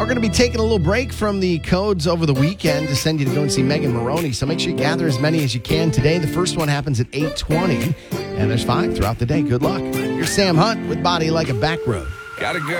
we're going to be taking a little break from the codes over the weekend to send you to go and see Megan Maroney. So make sure you gather as many as you can today. The first one happens at 8:20, and there's 5 throughout the day. Good luck. Here's Sam Hunt with Body Like a Back Road. Gotta go.